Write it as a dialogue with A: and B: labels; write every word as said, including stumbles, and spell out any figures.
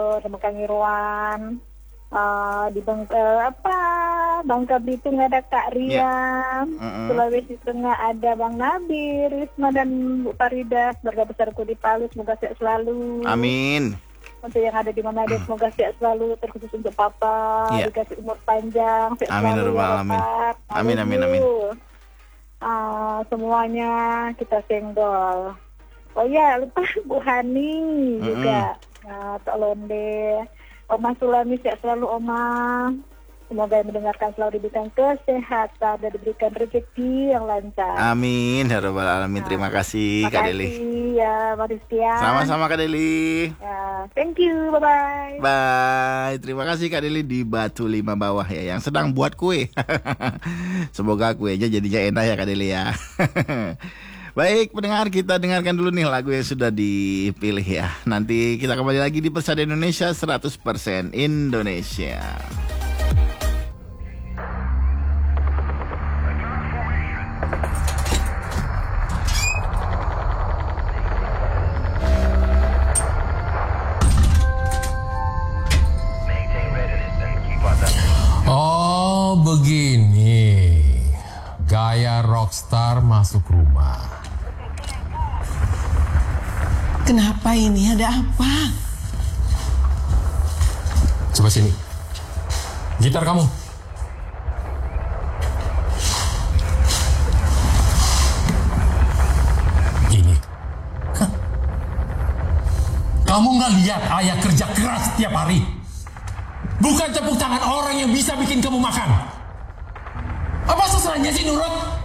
A: sama Kang Irwan. Uh, di Bangka apa Bangka Belitung ada Kak Ria, yeah. uh-uh. Sulawesi Tengah ada Bang Nabi, Risma dan Bu Farida, keluarga besarku di Palu, semoga sehat selalu.
B: Amin.
A: Untuk yang ada di Manado, semoga sehat selalu, terkhusus untuk Papa, yeah. dikasih umur panjang, sehat
B: amin,
A: selalu.
B: Ya, amin. Amin, amin, amin.
A: Uh, semuanya kita senggol. Oh ya, lupa Bu Hani mm-hmm. juga, uh, tolong deh. Oma Sulami sehat selalu Oma. Semoga yang mendengarkan selalu diberikan kesehatan dan diberikan rezeki yang lancar.
B: Amin ya rabbal alamin. Nah, terima kasih Kak Deli.
A: Terima kasih ya Mbak Rizkia.
B: Sama-sama Kak Deli.
A: Ya, thank you. Bye bye.
B: Bye. Terima kasih Kak Deli di Batu Lima Bawah ya yang sedang buat kue. Semoga kuenya jadinya enak ya Kak Deli ya. Baik pendengar, kita dengarkan dulu nih lagu yang sudah dipilih ya. Nanti kita kembali lagi di Persada Indonesia seratus persen Indonesia.
C: Oh begini, gaya rockstar masuk rumah.
D: Kenapa ini? Ada apa?
C: Coba sini. Gitar kamu. Ini. Hah. Kamu nggak lihat ayah kerja keras setiap hari? Bukan tepuk tangan orang yang bisa bikin kamu makan. Apa sesalahnya sih Nurut?